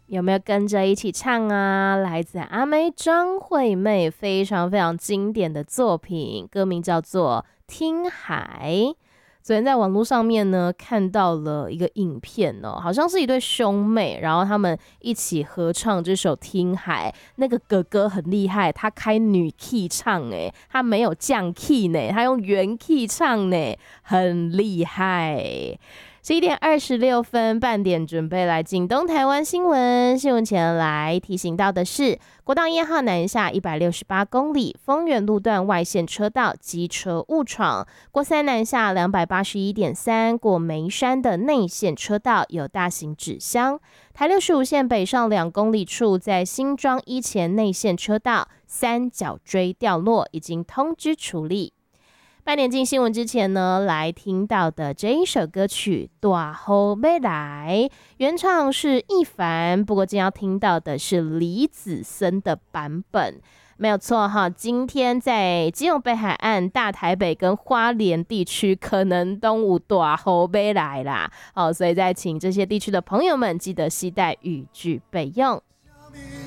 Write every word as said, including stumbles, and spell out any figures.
有没有跟着一起唱啊？来自阿妹张惠妹非常非常经典的作品，歌名叫做《听海》。昨天在网络上面呢看到了一个影片哦，好像是一对兄妹，然后他们一起合唱这首《听海》。那个哥哥很厉害，他开女 key 唱诶，他没有降 key 呢，他用原 key 唱呢，很厉害。十一点二十六分，半点准备来进东台湾新闻。新闻前来提醒到的是，国道一号南下一百六十八公里，丰原路段外线车道机车误闯；国三南下两百八十一点三，过眉山的内线车道有大型纸箱。台六十五线北上两公里处，在新庄一前内线车道三角锥掉落，已经通知处理。半点进新闻之前呢，来听到的这一首歌曲《大雨要来》，原唱是易凡，不过今天要听到的是李子森的版本，没有错哈。今天在基隆北海岸、大台北跟花莲地区，可能都有大雨要来啦，好，所以再请这些地区的朋友们记得携带雨具备用。